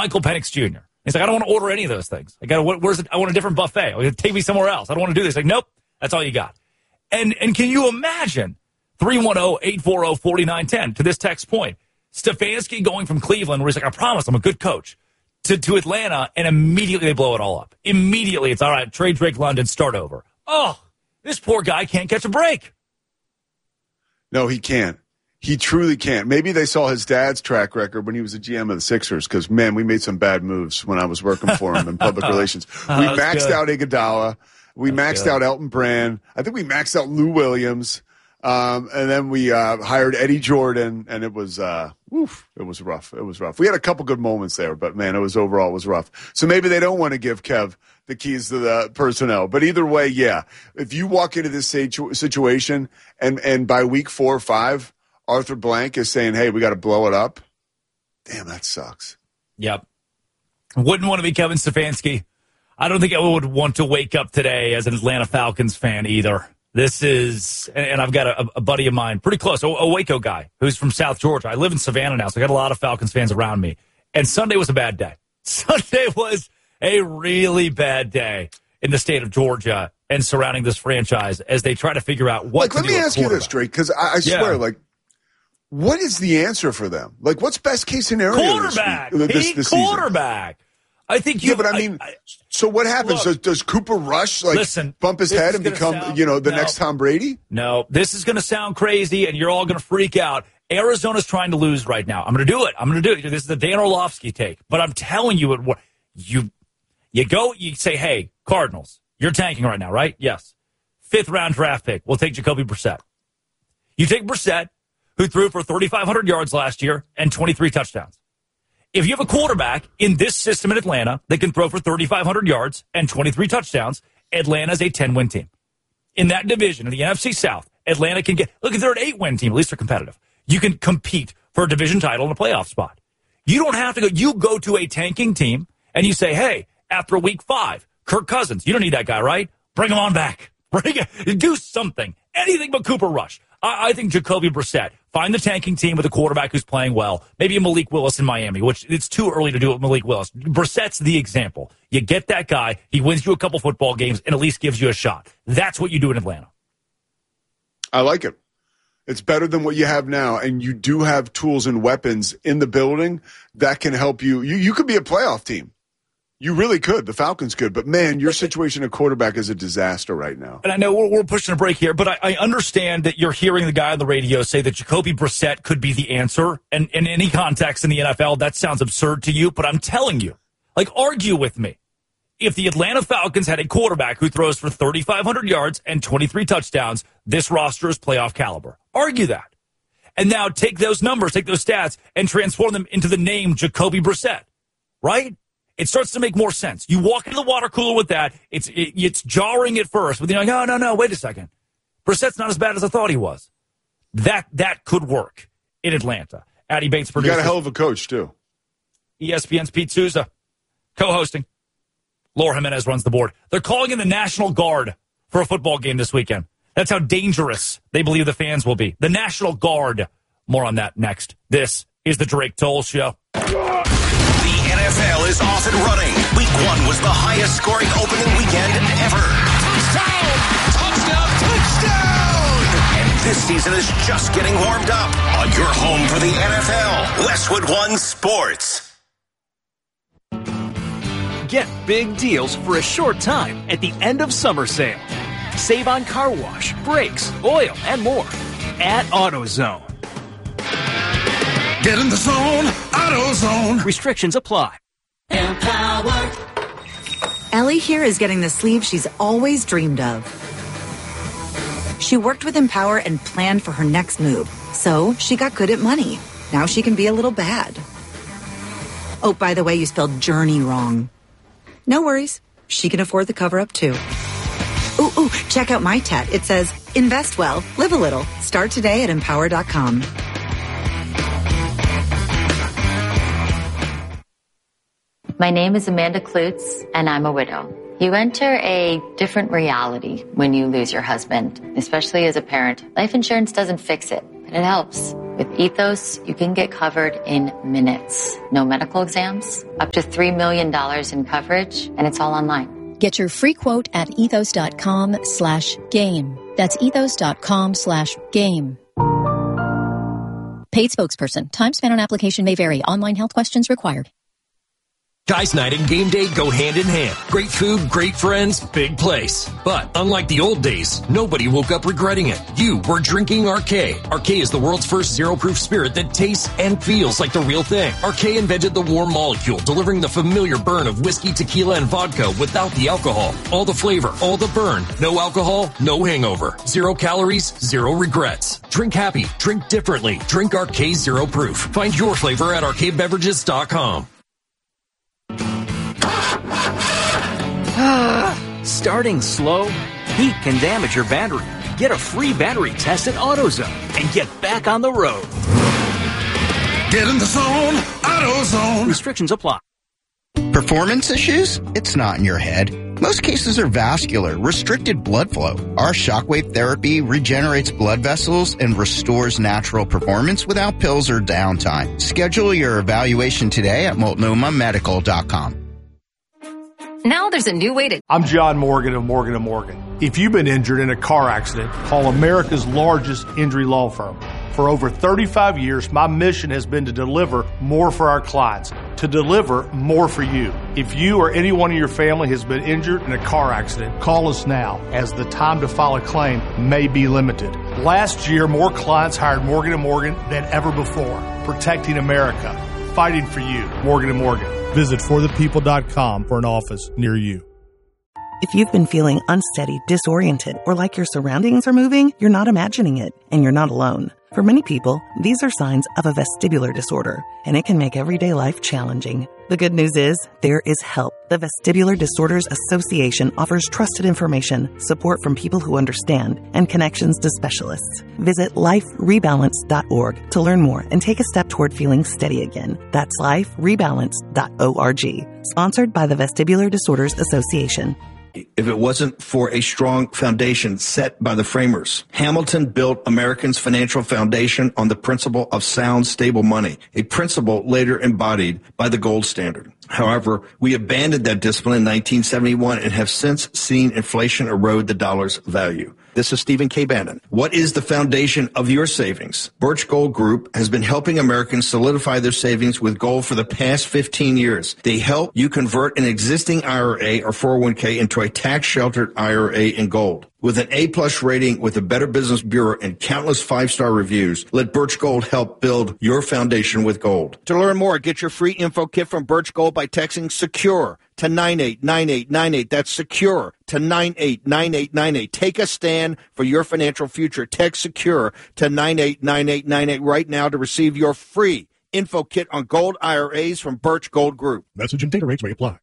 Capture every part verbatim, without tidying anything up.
Michael Penix Junior He's like, I don't want to order any of those things. I got to, where's it? I want a different buffet. Take me somewhere else. I don't want to do this. Like, nope, that's all you got. And and can you imagine three one zero, eight four zero, four nine one zero to this text point? Stefanski going from Cleveland, where he's like, I promise I'm a good coach, to, to Atlanta, and immediately they blow it all up. Immediately, it's all right, trade Drake London, start over. Oh, this poor guy can't catch a break. No, he can't. He truly can't. Maybe they saw his dad's track record when he was a G M of the Sixers, because, man, we made some bad moves when I was working for him in public relations. Oh, we maxed good. out Iguodala. We That's maxed good. out Elton Brand. I think we maxed out Lou Williams. Um, and then we uh, hired Eddie Jordan, and it was uh, woof, it was rough. It was rough. We had a couple good moments there, but, man, it was overall it was rough. So maybe they don't want to give Kev the keys to the personnel. But either way, yeah, if you walk into this situ- situation and, and by week four or five, Arthur Blank is saying, hey, we got to blow it up. Damn, that sucks. Yep. Wouldn't want to be Kevin Stefanski. I don't think I would want to wake up today as an Atlanta Falcons fan either. This is, and, and I've got a, a buddy of mine, pretty close, a, a Waco guy who's from South Georgia. I live in Savannah now, so I got a lot of Falcons fans around me. And Sunday was a bad day. Sunday was a really bad day in the state of Georgia and surrounding this franchise as they try to figure out what like, to let do me at ask you this, Drake, because I, I Yeah. swear, like, what is the answer for them? Like, what's best case scenario? Quarterback. This, week, this, Pete, this season? quarterback. I think you. Yeah, but I mean, I, so what happens? Look, does, does Cooper Rush like listen, bump his this head is and gonna become, sound- you know, the no. next Tom Brady? No, this is going to sound crazy, and you're all going to freak out. Arizona's trying to lose right now. I'm going to do it. I'm going to do it. This is the Dan Orlovsky take, but I'm telling you, it. You, you go. You say, hey, Cardinals, you're tanking right now, right? Yes. Fifth round draft pick. We'll take Jacoby Brissett. You take Brissett, who threw for thirty-five hundred yards last year and twenty-three touchdowns. If you have a quarterback in this system in Atlanta that can throw for thirty-five hundred yards and twenty-three touchdowns, Atlanta's a ten-win team. In that division, in the N F C South, Atlanta can get, look, if they're an eight-win team, at least they're competitive. You can compete for a division title and a playoff spot. You don't have to go, you go to a tanking team and you say, hey, after week five, Kirk Cousins, you don't need that guy, right? Bring him on back. Bring it, do something. Anything but Cooper Rush. I, I think Jacoby Brissett, find the tanking team with a quarterback who's playing well. Maybe a Malik Willis in Miami, which it's too early to do it with Malik Willis. Brissett's the example. You get that guy, he wins you a couple football games, and at least gives you a shot. That's what you do in Atlanta. I like it. It's better than what you have now, and you do have tools and weapons in the building that can help you. You, you could be a playoff team. You really could. The Falcons could. But, man, your situation at quarterback is a disaster right now. And I know we're, we're pushing a break here, but I, I understand that you're hearing the guy on the radio say that Jacoby Brissett could be the answer. And in any context in the N F L, that sounds absurd to you. But I'm telling you, like, argue with me. If the Atlanta Falcons had a quarterback who throws for thirty-five hundred yards and twenty-three touchdowns, this roster is playoff caliber. Argue that. And now take those numbers, take those stats, and transform them into the name Jacoby Brissett. Right? It starts to make more sense. You walk into the water cooler with that. It's it, it's jarring at first, but you're like, oh, no, no, wait a second. Brissett's not as bad as I thought he was. That that could work in Atlanta. Addy Bates You produces. got a hell of a coach, too. E S P N's Pete Souza, co-hosting. Laura Jimenez runs the board. They're calling in the National Guard for a football game this weekend. That's how dangerous they believe the fans will be. The National Guard. More on that next. This is the Drake Toll Show. The N F L is off and running. Week one was the highest scoring opening weekend ever. Touchdown! Touchdown! Touchdown! And this season is just getting warmed up on your home for the N F L, Westwood One Sports. Get big deals for a short time at the end of summer sale. Save on car wash, brakes, oil, and more at AutoZone. Get in the zone, AutoZone. Restrictions apply. Empower. Ellie here is getting the sleeve she's always dreamed of. She worked with Empower and planned for her next move, so she got good at money. Now she can be a little bad. Oh, by the way, you spelled journey wrong. No worries. She can afford the cover-up, too. Ooh, ooh, check out my tat. It says, invest well, live a little. Start today at empower dot com. My name is Amanda Klutz, and I'm a widow. You enter a different reality when you lose your husband, especially as a parent. Life insurance doesn't fix it, but it helps. With Ethos, you can get covered in minutes. No medical exams, up to three million dollars in coverage, and it's all online. Get your free quote at ethos.com slash game. That's ethos.com slash game. Paid spokesperson. Time spent on application may vary. Online health questions required. Guys night and game day go hand in hand. Great food, great friends, big place. But unlike the old days, nobody woke up regretting it. You were drinking Arcade. Arcade is the world's first zero-proof spirit that tastes and feels like the real thing. Arcade invented the warm molecule, delivering the familiar burn of whiskey, tequila, and vodka without the alcohol. All the flavor, all the burn. No alcohol, no hangover. Zero calories, zero regrets. Drink happy, drink differently. Drink Arcade Zero Proof. Find your flavor at arcade beverages dot com. Starting slow? Heat can damage your battery. Get a free battery test at AutoZone and get back on the road. Get in the zone, AutoZone. Restrictions apply. Performance issues? It's not in your head. Most cases are vascular, restricted blood flow. Our shockwave therapy regenerates blood vessels and restores natural performance without pills or downtime. Schedule your evaluation today at multnomah medical dot com. Now there's a new way to... I'm John Morgan of Morgan and Morgan. If you've been injured in a car accident, call America's largest injury law firm. For over thirty-five years, my mission has been to deliver more for our clients, to deliver more for you. If you or anyone in your family has been injured in a car accident, call us now, as the time to file a claim may be limited. Last year, more clients hired Morgan and Morgan than ever before, protecting America, fighting for you. Morgan and Morgan. Visit for the people dot com for an office near you. If you've been feeling unsteady, disoriented, or like your surroundings are moving, you're not imagining it, and you're not alone. For many people, these are signs of a vestibular disorder, and it can make everyday life challenging. The good news is, there is help. The Vestibular Disorders Association offers trusted information, support from people who understand, and connections to specialists. Visit life rebalance dot org to learn more and take a step toward feeling steady again. That's life rebalance dot org. Sponsored by the Vestibular Disorders Association. If it wasn't for a strong foundation set by the framers, Hamilton built Americans' financial foundation on the principle of sound, stable money, a principle later embodied by the gold standard. However, we abandoned that discipline in nineteen seventy-one and have since seen inflation erode the dollar's value. This is Stephen K. Bannon. What is the foundation of your savings? Birch Gold Group has been helping Americans solidify their savings with gold for the past fifteen years. They help you convert an existing I R A or four oh one k into a tax-sheltered I R A in gold. With an A-plus rating with the Better Business Bureau and countless five-star reviews, let Birch Gold help build your foundation with gold. To learn more, get your free info kit from Birch Gold by texting SECURE to nine eight nine eight nine eight. That's SECURE to nine eight nine eight nine eight. Take a stand for your financial future. Text SECURE to nine eight nine eight nine eight right now to receive your free info kit on gold I R As from Birch Gold Group. Message and data rates may apply.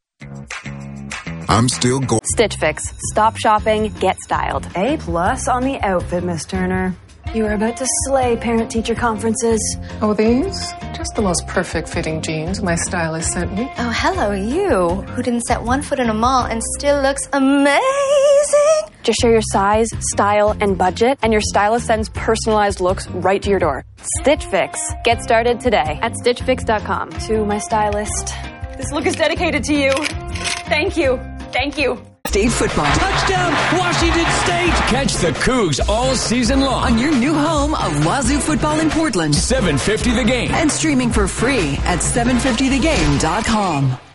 I'm still gold. Stitch Fix. Stop shopping, get styled. A plus on the outfit, Miss Turner. You are about to slay parent-teacher conferences. Oh, these? Just the most perfect fitting jeans my stylist sent me. Oh, hello, you, who didn't set one foot in a mall and still looks amazing. Just share your size, style, and budget, and your stylist sends personalized looks right to your door. Stitch Fix. Get started today at stitch fix dot com. To my stylist, this look is dedicated to you. Thank you. Thank you. State football. Touchdown, Washington State. Catch the Cougs all season long on your new home of Wazoo football in Portland. seven fifty The Game. And streaming for free at seven fifty the game dot com.